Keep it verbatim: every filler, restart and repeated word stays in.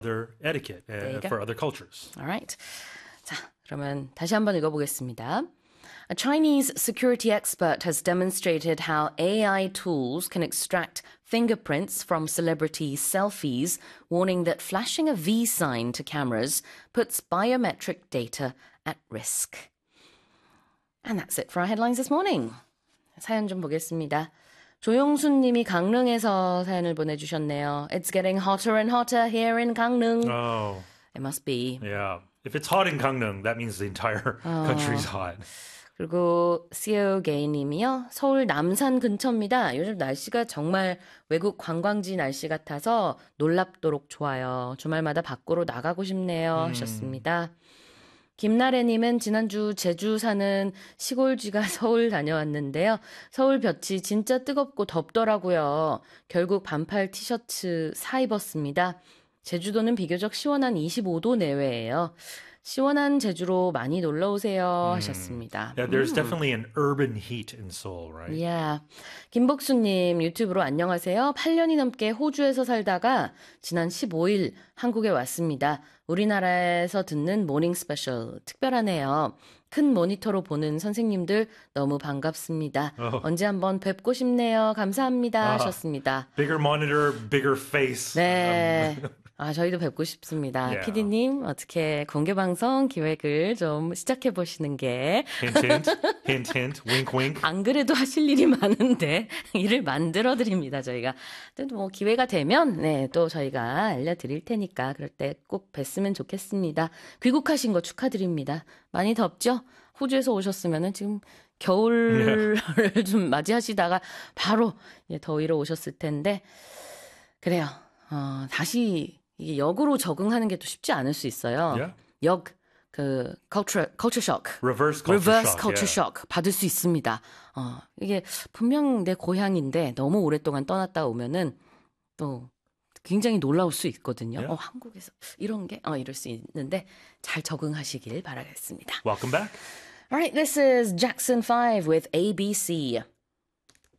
other etiquette uh, for other cultures. All right. 자, 그러면 다시 한번 읽어보겠습니다. A Chinese security expert has demonstrated how A I tools can extract fingerprints from celebrity selfies, warning that flashing a V sign to cameras puts biometric data at risk. And that's it for our headlines this morning. 사연 좀 보겠습니다. 조용순 님이 강릉에서 사연을 보내주셨네요. It's getting hotter and hotter here in 강릉. Oh. It must be. Yeah. If it's hot in Gangneung, that means the entire 어. country's hot. 그리고 시오게이 님이요. 서울 남산 근처입니다. 요즘 날씨가 정말 외국 관광지 날씨 같아서 놀랍도록 좋아요. 주말마다 밖으로 나가고 싶네요. 음. 하셨습니다. 김나래님은 지난주 제주 사는 시골쥐가 서울 다녀왔는데요. 서울 볕이 진짜 뜨겁고 덥더라고요. 결국 반팔 티셔츠 사 입었습니다. 제주도는 비교적 시원한 이십오 도 내외예요. 시원한 제주로 많이 놀러 오세요 하셨습니다. Yeah, there's definitely an urban heat in Seoul, right? Yeah. 김복수님 유튜브로 안녕하세요. 팔 년이 넘게 호주에서 살다가 지난 십오 일 한국에 왔습니다. 우리나라에서 듣는 모닝 스페셜 특별하네요. 큰 모니터로 보는 선생님들 너무 반갑습니다. Oh. 언제 한번 뵙고 싶네요. 감사합니다 하셨습니다. Bigger monitor, bigger face. 네. 아, 저희도 뵙고 싶습니다. Yeah. 피디님, 어떻게 공개방송 기획을 좀 시작해보시는 게. Hint, hint, hint, hint, wink, wink. 안 그래도 하실 일이 많은데, 일을 만들어드립니다, 저희가. 또 뭐, 기회가 되면, 네, 또 저희가 알려드릴 테니까, 그럴 때 꼭 뵀으면 좋겠습니다. 귀국하신 거 축하드립니다. 많이 덥죠? 호주에서 오셨으면은 지금 겨울을 좀 맞이하시다가 바로 더위로 오셨을 텐데, 그래요. 어, 다시, 이게 역으로 적응하는 게 또 쉽지 않을 수 있어요. Yeah. 역, 그, culture, culture shock. Reverse culture reverse shock. culture yeah. shock 받을 수 있습니다. 어, 이게 분명 내 고향인데 너무 오랫동안 떠났다 오면은 또 굉장히 놀라울 수 있거든요. Yeah. 어, 한국에서 이런 게, 어, 이럴 수 있는데 잘 적응하시길 바라겠습니다. Welcome back. All right, this is Jackson five with A B C.